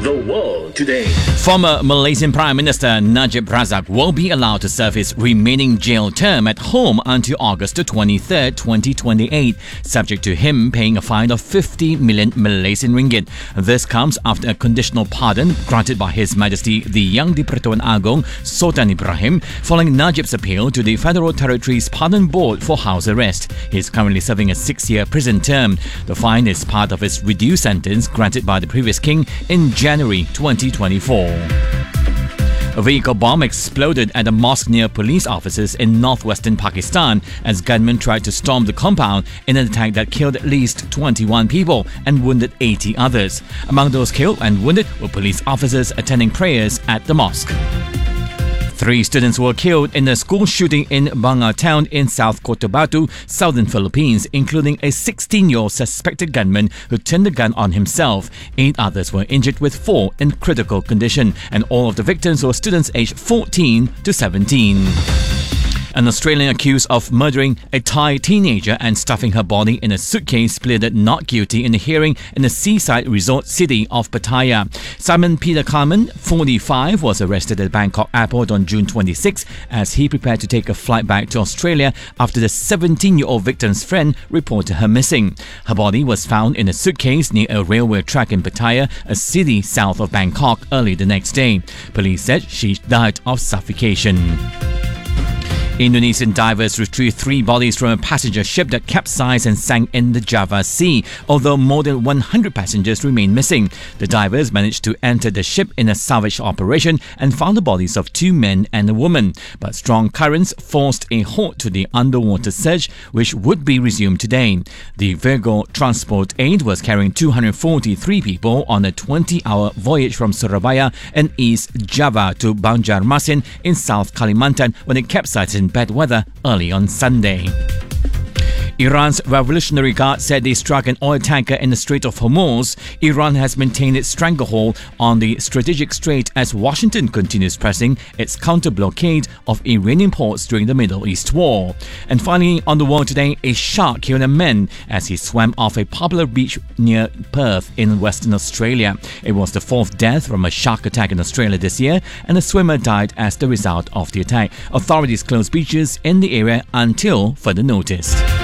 The World Today. Former Malaysian Prime Minister Najib Razak will be allowed to serve his remaining jail term at home until August 23, 2028, subject to him paying a fine of 50 million Malaysian ringgit. This comes after a conditional pardon granted by His Majesty the Yang di-Pertuan Agong Sultan Ibrahim following Najib's appeal to the Federal Territories Pardon Board for house arrest. He is currently serving a 6-year prison term. The fine is part of his reduced sentence granted by the previous king in January 2024. A vehicle bomb exploded at a mosque near police offices in northwestern Pakistan as gunmen tried to storm the compound in an attack that killed at least 21 people and wounded 80 others. Among those killed and wounded were police officers attending prayers at the mosque. 3 students were killed in a school shooting in Bangau town in South Kota Batu, southern Philippines, including a 16-year-old suspected gunman who turned the gun on himself. 8 others were injured, with 4 in critical condition, and all of the victims were students aged 14 to 17. An Australian accused of murdering a Thai teenager and stuffing her body in a suitcase pleaded not guilty in a hearing in the seaside resort city of Pattaya. Simon Peter Carmen, 45, was arrested at Bangkok Airport on June 26 as he prepared to take a flight back to Australia after the 17-year-old victim's friend reported her missing. Her body was found in a suitcase near a railway track in Pattaya, a city south of Bangkok, early the next day. Police said she died of suffocation. Indonesian divers retrieved 3 bodies from a passenger ship that capsized and sank in the Java Sea, although more than 100 passengers remain missing. The divers managed to enter the ship in a salvage operation and found the bodies of 2 men and a woman. But strong currents forced a halt to the underwater search, which would be resumed today. The Virgo Transport Aid was carrying 243 people on a 20-hour voyage from Surabaya and East Java to Banjarmasin in South Kalimantan when it capsized in bad weather early on Sunday. Iran's Revolutionary Guard said they struck an oil tanker in the Strait of Hormuz. Iran has maintained its stranglehold on the strategic strait as Washington continues pressing its counter-blockade of Iranian ports during the Middle East war. And finally, on the world today, a shark killed a man as he swam off a popular beach near Perth in Western Australia. It was the 4th death from a shark attack in Australia this year, and the swimmer died as the result of the attack. Authorities closed beaches in the area until further notice.